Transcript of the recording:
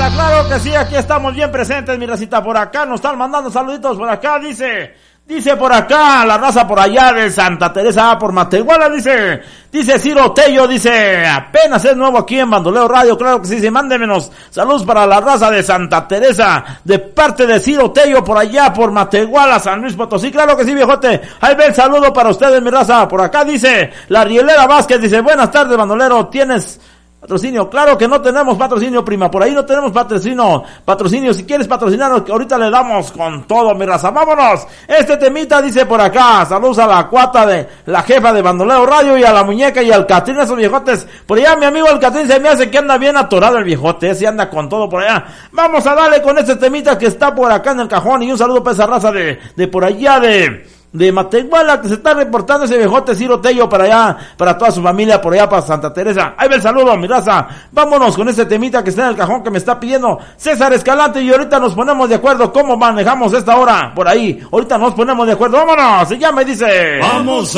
raza, claro que sí, aquí estamos bien presentes, mi racita, por acá nos están mandando saluditos, por acá dice por acá, la raza por allá de Santa Teresa, por Matehuala, dice Ciro Tello, dice, apenas es nuevo aquí en Bandolero Radio, claro que sí, dice, mándemenos saludos para la raza de Santa Teresa, de parte de Ciro Tello, por allá, por Matehuala, San Luis Potosí, claro que sí, viejote, ahí ve el saludo para ustedes, mi raza, por acá dice, la Rielera Vázquez, dice, buenas tardes, bandolero, ¿tienes patrocinio? Claro que no tenemos patrocinio, prima, por ahí no tenemos patrocinio, si quieres patrocinarnos, que ahorita le damos con todo, mi raza, vámonos, este temita dice por acá, saludos a la cuata de la jefa de Bandolero Radio y a la muñeca y al Catrín, esos viejotes, por allá mi amigo el Catrín se me hace que anda bien atorado el viejote, ese anda con todo por allá, vamos a darle con este temita que está por acá en el cajón, y un saludo para esa raza de por allá de Matehuala, que se está reportando ese viejote Ciro Tello para allá, para toda su familia, por allá para Santa Teresa. Ahí va el saludo, mi raza. Vámonos con este temita que está en el cajón que me está pidiendo César Escalante, y ahorita nos ponemos de acuerdo cómo manejamos esta hora por ahí. Ahorita nos ponemos de acuerdo. Vámonos, y ya me dice. Vamos